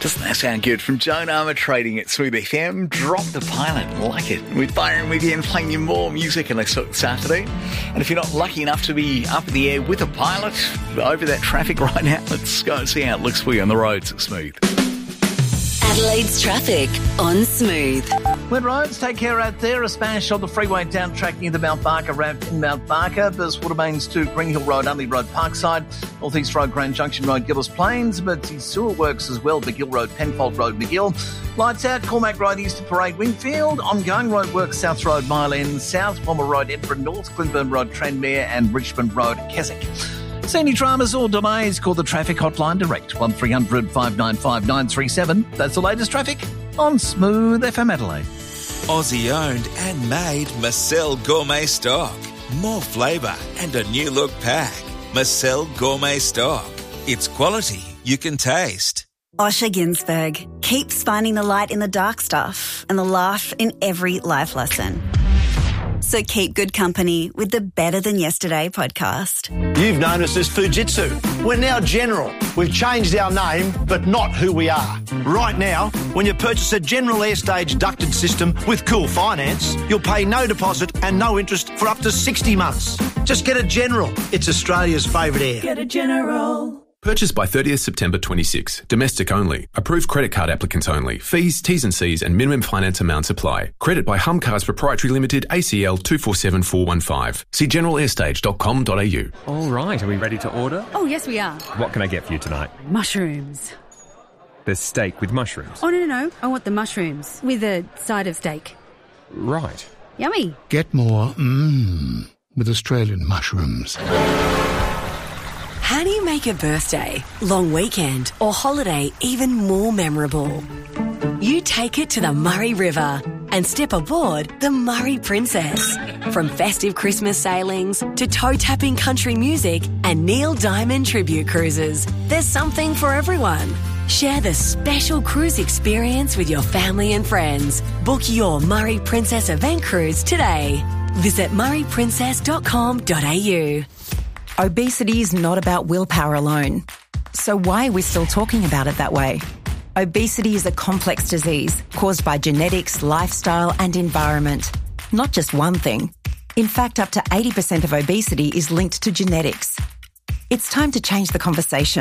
Doesn't that sound good? From Joan Armour Trading at Smooth FM. Drop the Pilot. Like it. With Byron with you and playing you more music on this Saturday. And if you're not lucky enough to be up in the air with a pilot over that traffic right now, let's go and see how it looks for you on the roads at Smooth. Adelaide's traffic on Smooth. Wet roads, take care out there. A smash on the freeway down tracking into Mount Barker, ramp in Mount Barker. There's Watermains to Green Hill Road, Unley Road, Parkside, North East Road, Grand Junction Road, Gillis Plains, but sewer works as well, McGill Road, Penfold Road, McGill. Lights out, Cormac Road, East to Parade, Wingfield. Ongoing road works, South Road, Mile End, South Palmer Road, Edinburgh North, Clinburn Road, Tranmere, and Richmond Road, Keswick. See any dramas or delays, call the traffic hotline direct, 1300 595 937. That's the latest traffic on Smooth FM Adelaide. Aussie owned and made Marcel Gourmet Stock. More flavour and a new look pack. Marcel Gourmet Stock. It's quality you can taste. Osher Ginsberg keeps finding the light in the dark stuff and the laugh in every life lesson. So keep good company with the Better Than Yesterday podcast. You've known us as Fujitsu. We're now General. We've changed our name, but not who we are. Right now, when you purchase a General Airstage ducted system with Cool Finance, you'll pay no deposit and no interest for up to 60 months. Just get a General. It's Australia's favourite air. Get a General. Purchased by 30th September 26. Domestic only. Approved credit card applicants only. Fees, T's and C's and minimum finance amounts apply. Credit by Humcars Proprietary Limited, ACL 247415. See generalair.stage.com.au. All right, are we ready to order? Oh, yes, we are. What can I get for you tonight? Mushrooms. There's steak with mushrooms. Oh, no. I want the mushrooms with a side of steak. Right. Yummy. Get more with Australian mushrooms. How do you make a birthday, long weekend or holiday even more memorable? You take it to the Murray River and step aboard the Murray Princess. From festive Christmas sailings to toe-tapping country music and Neil Diamond tribute cruises, there's something for everyone. Share the special cruise experience with your family and friends. Book your Murray Princess event cruise today. Visit murrayprincess.com.au. Obesity is not about willpower alone. So why are we still talking about it that way? Obesity is a complex disease caused by genetics, lifestyle and environment. Not just one thing. In fact, up to 80% of obesity is linked to genetics. It's time to change the conversation.